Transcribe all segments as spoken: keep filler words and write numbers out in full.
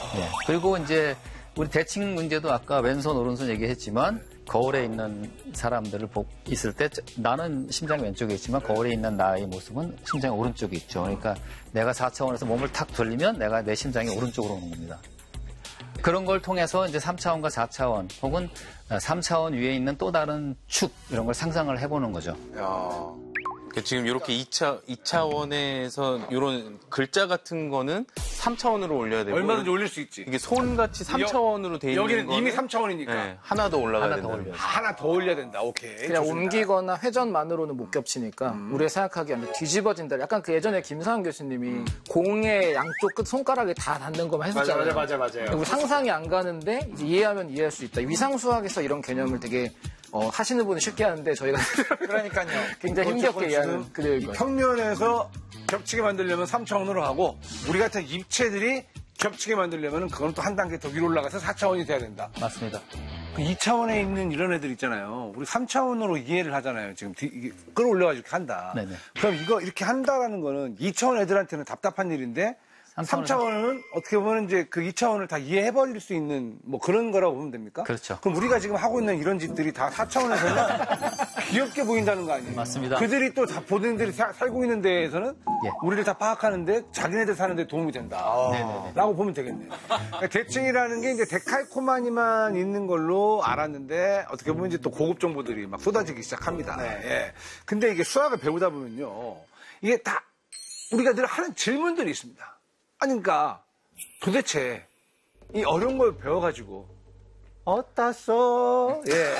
예. 그리고 이제 우리 대칭 문제도 아까 왼손 오른손 얘기했지만 거울에 있는 사람들을 보, 있을 때 나는 심장이 왼쪽에 있지만 거울에 있는 나의 모습은 심장이 오른쪽에 있죠. 그러니까 내가 사 차원에서 몸을 탁 돌리면 내가 내 심장이 오른쪽으로 오는 겁니다. 그런 걸 통해서 이제 삼 차원과 사 차원 혹은 삼 차원 위에 있는 또 다른 축 이런 걸 상상을 해보는 거죠. 야. 그러니까 지금 이렇게 이 차, 이 차원에서 이런 글자 같은 거는 삼 차원으로 올려야 되고 얼마든지 올릴 수 있지. 이게 손같이 삼 차원으로 돼 있는 여기는 거는 이미 삼 차원이니까. 네, 하나 더 올라가야 하나 더 된다. 올려야 하나 더 올려야 된다. 오케이. 그냥 좋습니다. 옮기거나 회전만으로는 못 겹치니까 음. 우리가 생각하기에는 뒤집어진다. 약간 그 예전에 김상환 교수님이 음. 공의 양쪽 끝 손가락에 다 닿는 것만 맞아, 했었잖아요. 맞아, 맞아, 맞아요. 우리 상상이 안 가는데 이제 이해하면 이해할 수 있다. 위상수학에서 이런 개념을 되게 어, 하시는 분은 쉽게 하는데 저희가 그러니까요. 굉장히 힘겹게 이해하는 그대로일 거예요. 평면에서 겹치게 만들려면 삼 차원으로 하고 우리 같은 입체들이 겹치게 만들려면 그건 또 한 단계 더 위로 올라가서 사 차원이 돼야 된다. 맞습니다. 그 이 차원에 있는 이런 애들 있잖아요. 우리 삼 차원으로 이해를 하잖아요. 지금 뒤- 이게 끌어올려가지고 이렇게 한다. 네네. 그럼 이거 이렇게 한다라는 거는 이 차원 애들한테는 답답한 일인데 삼 차원은 어떻게 보면 이제 그 이 차원을 다 이해해버릴 수 있는 뭐 그런 거라고 보면 됩니까? 그렇죠. 그럼 우리가 지금 하고 있는 이런 짓들이 다 사 차원에서는 귀엽게 보인다는 거 아니에요? 맞습니다. 그들이 또 다 본인들이 사- 살고 있는 데에서는 예. 우리를 다 파악하는데 자기네들 사는데 도움이 된다. 네네네. 라고 보면 되겠네요. 그러니까 대칭이라는 게 이제 데칼코마니만 있는 걸로 알았는데 어떻게 보면 이제 또 고급 정보들이 막 쏟아지기 시작합니다. 예. 근데 이게 수학을 배우다 보면요. 이게 다 우리가 늘 하는 질문들이 있습니다. 아니, 그러니까 도대체 이 어려운 걸 배워가지고 어따 써? 예.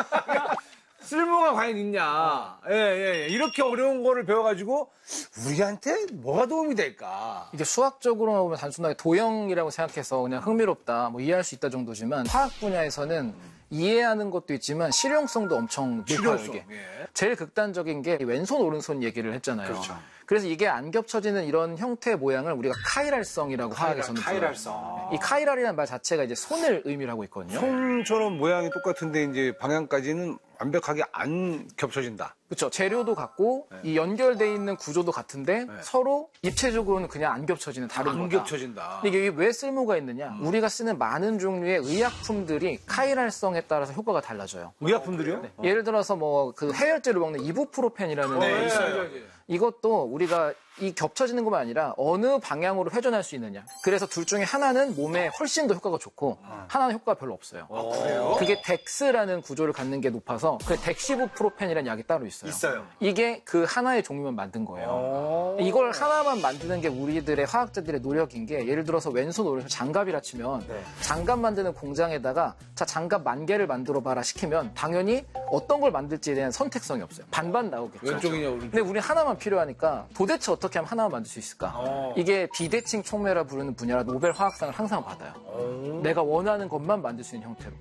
쓸모가 과연 있냐? 예, 예, 예. 이렇게 어려운 거를 배워가지고 우리한테 뭐가 도움이 될까? 이게 수학적으로 보면 단순하게 도형이라고 생각해서 그냥 흥미롭다, 뭐 이해할 수 있다 정도지만 화학 분야에서는 이해하는 것도 있지만 실용성도 엄청 높아요, 실용성, 이게. 예. 제일 극단적인 게 왼손, 오른손 얘기를 했잖아요. 그렇죠. 그래서 이게 안 겹쳐지는 이런 형태의 모양을 우리가 카이랄성이라고 화학에서는 불러요. 카이랄성. 이 카이랄이라는 말 자체가 이제 손을 의미를 하고 있거든요. 손처럼 모양이 똑같은데 이제 방향까지는 완벽하게 안 겹쳐진다. 그렇죠. 재료도 같고 이 연결돼 있는 구조도 같은데 네. 서로 입체적으로는 그냥 안 겹쳐지는 다른 안 거다. 겹쳐진다. 근데 이게 왜 쓸모가 있느냐? 우리가 쓰는 많은 종류의 의약품들이 카이랄성에 따라서 효과가 달라져요. 의약품들이요? 네. 예를 들어서 뭐 그 해열제로 먹는 이부프로펜이라는 네, 게 있어요. 이것도 우리가 이 겹쳐지는 것만 아니라 어느 방향으로 회전할 수 있느냐. 그래서 둘 중에 하나는 몸에 훨씬 더 효과가 좋고 하나는 효과가 별로 없어요. 그래요? 그게 덱스라는 구조를 갖는 게 높아서 그 덱시부프로펜이라는 약이 따로 있어요. 있어요. 이게 그 하나의 종류만 만든 거예요. 이걸 하나만 만드는 게 우리들의 화학자들의 노력인 게 예를 들어서 왼손 오른손 장갑이라 치면 장갑 만드는 공장에다가 자 장갑 만 개를 만들어 봐라 시키면 당연히 어떤 걸 만들지에 대한 선택성이 없어요. 반반 나오겠죠. 왼쪽이냐 오른쪽? 근데 우리 하나만 필요하니까 도대체 어떻게 하면 하나만 만들 수 있을까? 이게 비대칭 촉매라 부르는 분야라 노벨 화학상을 항상 받아요. 내가 원하는 것만 만들 수 있는 형태로.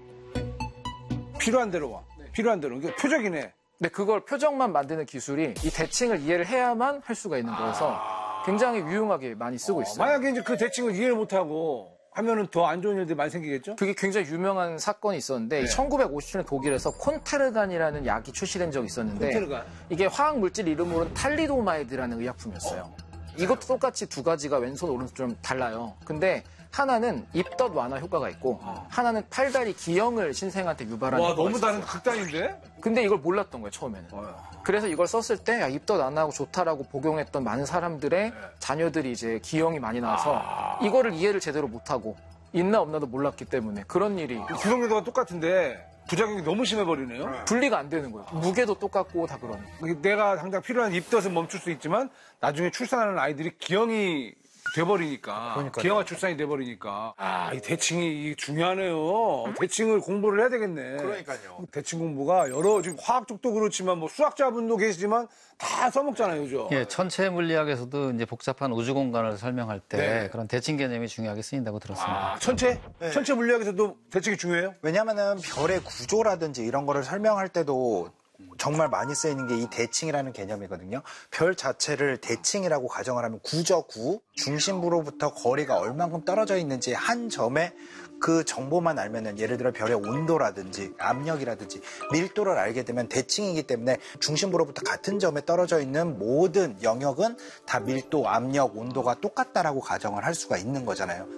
필요한 대로 와. 필요한 대로. 이게 표적이네. 근데 그걸 표정만 만드는 기술이 이 대칭을 이해를 해야만 할 수가 있는 거여서 굉장히 유용하게 많이 쓰고 있어요. 만약에 이제 그 대칭을 이해를 못하고 하면은 더 안 좋은 일들이 많이 생기겠죠? 그게 굉장히 유명한 사건이 있었는데 천구백오십 년에 독일에서 콘테르간이라는 약이 출시된 적이 있었는데 콘테르간? 이게 화학 물질 이름으로는 탈리도마이드라는 의약품이었어요. 이것도 똑같이 두 가지가 왼손 오른손 좀 달라요. 근데 하나는 입덧 완화 효과가 있고 하나는 팔다리 기형을 신생한테 유발하는 와, 효과가 너무 있어요. 다른 극단인데? 근데 이걸 몰랐던 거예요, 처음에는. 그래서 이걸 썼을 때 야, 입덧 안 하고 좋다라고 복용했던 많은 사람들의 자녀들이 이제 기형이 많이 나와서 이거를 이해를 제대로 못하고 있나 없나도 몰랐기 때문에 그런 일이 구성요도가 똑같은데 부작용이 너무 심해버리네요. 분리가 안 되는 거예요. 무게도 똑같고 다 그러네. 내가 당장 필요한 입덧은 멈출 수 있지만 나중에 출산하는 아이들이 기형이 돼버리니까 기형아 출산이 돼버리니까 아, 이 대칭이 이게 중요하네요. 대칭을 공부를 해야 되겠네. 그러니까요. 대칭 공부가 여러 지금 화학 쪽도 그렇지만 뭐 수학자분도 계시지만 다 써먹잖아요, 요즘. 예, 천체 물리학에서도 이제 복잡한 우주 공간을 설명할 때 네. 그런 대칭 개념이 중요하게 쓰인다고 들었습니다. 아, 천체? 천체 물리학에서도 대칭이 중요해요? 왜냐면은 별의 구조라든지 이런 거를 설명할 때도 정말 많이 쓰이는 게 이 대칭이라는 개념이거든요. 별 자체를 대칭이라고 가정을 하면 구저구, 중심부로부터 거리가 얼만큼 떨어져 있는지 한 점에 그 정보만 알면은 예를 들어 별의 온도라든지 압력이라든지 밀도를 알게 되면 대칭이기 때문에 중심부로부터 같은 점에 떨어져 있는 모든 영역은 다 밀도, 압력, 온도가 똑같다라고 가정을 할 수가 있는 거잖아요.